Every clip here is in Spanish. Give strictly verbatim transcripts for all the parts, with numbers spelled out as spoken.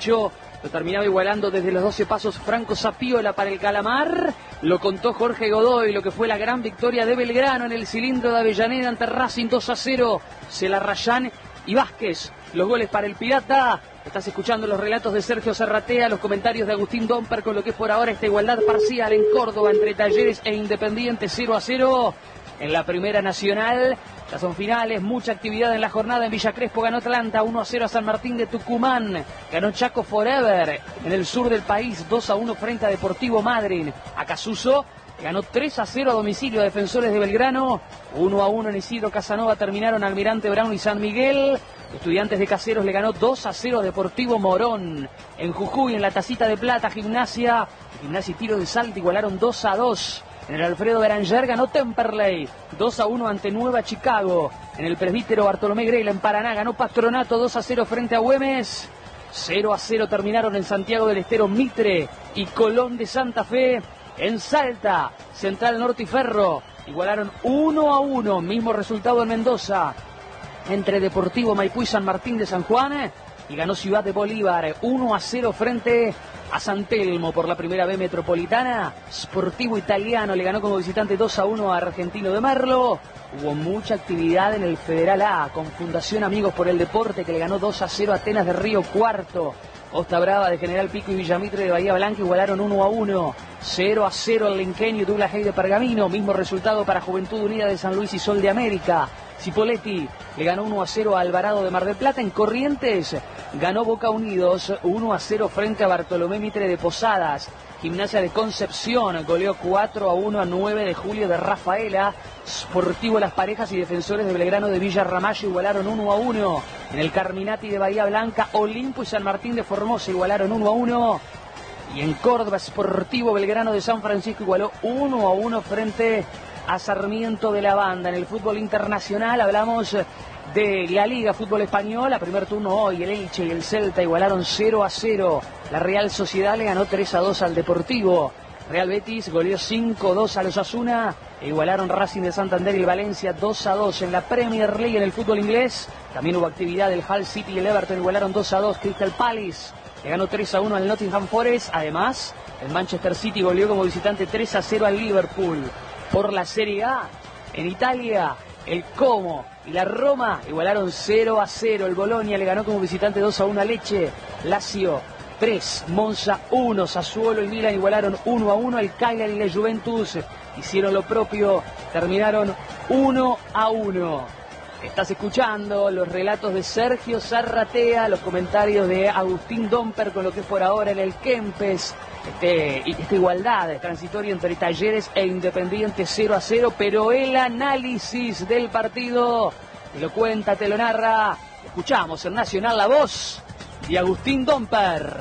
derecho. Lo terminaba igualando desde los doce pasos Franco Sapiola para el Calamar. Lo contó Jorge Godoy, lo que fue la gran victoria de Belgrano en el cilindro de Avellaneda ante Racing dos a cero. Celarrayán y Vázquez, los goles para el Pirata. Estás escuchando los relatos de Sergio Zarratea, los comentarios de Agustín Domper con lo que es por ahora esta igualdad parcial en Córdoba entre Talleres e Independiente cero a cero. En la Primera Nacional, ya son finales, mucha actividad en la jornada. En Villa Crespo ganó Atlanta uno a cero a San Martín de Tucumán. Ganó Chaco Forever en el sur del país dos a uno frente a Deportivo Madryn. Acasuso ganó tres a cero a domicilio a Defensores de Belgrano. uno a uno en Isidro Casanova terminaron Almirante Brown y San Miguel. Estudiantes de Caseros le ganó dos a cero a Deportivo Morón. En Jujuy, en la Tacita de Plata, Gimnasia. Gimnasia y Tiro de Salta igualaron dos a dos. En el Alfredo Beranger ganó Temperley dos a uno ante Nueva Chicago. En el Presbítero Bartolomé Grela en Paraná ganó Patronato dos a cero frente a Güemes. cero a cero terminaron en Santiago del Estero Mitre y Colón de Santa Fe. En Salta, Central Norte y Ferro igualaron uno a uno. Mismo resultado en Mendoza entre Deportivo Maipú y San Martín de San Juan. Y ganó Ciudad de Bolívar uno a cero frente a San Telmo por la primera B metropolitana. Sportivo Italiano le ganó como visitante dos a uno a Argentino de Merlo. Hubo mucha actividad en el Federal A con Fundación Amigos por el Deporte que le ganó dos a cero a Atenas de Río Cuarto. Costa Brava de General Pico y Villamitre de Bahía Blanca igualaron uno a uno. cero a cero el Lenqueño y Douglas Hay de Pergamino. Mismo resultado para Juventud Unida de San Luis y Sol de América. Cipolletti le ganó uno a cero a Alvarado de Mar del Plata. En Corrientes ganó Boca Unidos uno a cero frente a Bartolomé Mitre de Posadas. Gimnasia de Concepción goleó cuatro a uno a nueve de Julio de Rafaela. Sportivo Las Parejas y Defensores de Belgrano de Villa Ramallo igualaron uno a uno. En el Carminati de Bahía Blanca, Olimpo y San Martín de Formosa igualaron uno a uno. Y en Córdoba, Sportivo Belgrano de San Francisco igualó uno a uno frente a Sarmiento de la Banda. En el fútbol internacional hablamos de la Liga Fútbol Española. Primer turno hoy, el Elche y el Celta igualaron cero a cero. La Real Sociedad le ganó tres a dos al Deportivo. Real Betis goleó cinco a dos a los Osasuna. E igualaron Racing de Santander y el Valencia dos a dos. En la Premier League, en el fútbol inglés, también hubo actividad. El Hull City y el Everton igualaron dos a dos. Crystal Palace le ganó tres a uno al Nottingham Forest. Además, el Manchester City goleó como visitante tres a cero al Liverpool. Por la Serie A, en Italia, el Como y la Roma igualaron cero a cero. El Bologna le ganó como visitante dos a uno a Lecce. Lazio tres, Monza uno. Sassuolo y Milan igualaron uno a uno. El Cagliari y la Juventus hicieron lo propio, terminaron uno a uno. Estás escuchando los relatos de Sergio Zarratea, los comentarios de Agustín Domper con lo que es por ahora en el Kempes. Este, esta igualdad transitoria entre Talleres e Independiente cero a cero, pero el análisis del partido te lo cuenta, te lo narra. Escuchamos en Nacional la voz de Agustín Domper.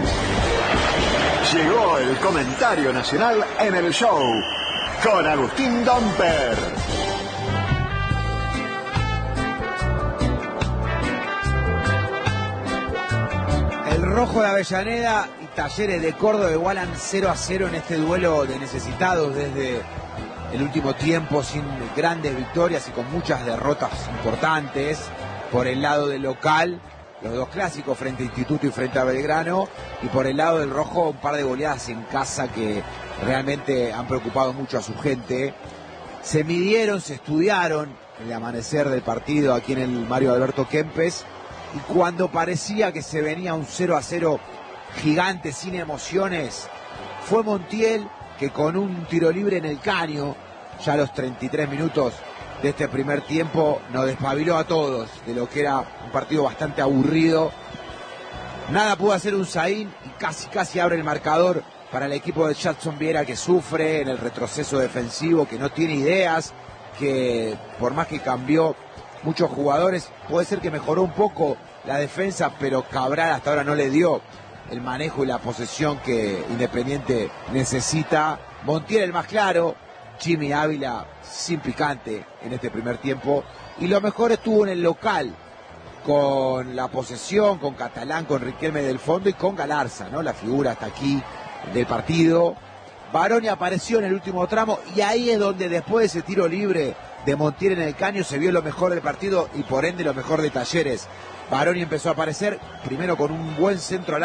Llegó el comentario nacional en el show con Agustín Domper. El Rojo de Avellaneda y Talleres de Córdoba igualan cero a cero en este duelo de necesitados desde el último tiempo, sin grandes victorias y con muchas derrotas importantes. Por el lado del local, los dos clásicos frente a Instituto y frente a Belgrano, y por el lado del Rojo un par de goleadas en casa que realmente han preocupado mucho a su gente. Se midieron, se estudiaron el amanecer del partido aquí en el Mario Alberto Kempes. Y cuando parecía que se venía un cero a cero gigante sin emociones, fue Montiel que con un tiro libre en el caño, ya a los treinta y tres minutos de este primer tiempo, nos despabiló a todos de lo que era un partido bastante aburrido. Nada pudo hacer un Zain y casi casi abre el marcador para el equipo de Jackson Viera, que sufre en el retroceso defensivo, que no tiene ideas, que por más que cambió muchos jugadores, puede ser que mejoró un poco la defensa, pero Cabral hasta ahora no le dio el manejo y la posesión que Independiente necesita. Montiel el más claro, Jimmy Ávila sin picante en este primer tiempo, y lo mejor estuvo en el local, con la posesión, con Catalán, con Riquelme del fondo y con Galarza, ¿no? La figura hasta aquí del partido. Baroni apareció en el último tramo y ahí es donde, después de ese tiro libre de Montiel en el caño, se vio lo mejor del partido y por ende lo mejor de Talleres. Baroni empezó a aparecer primero con un buen centro al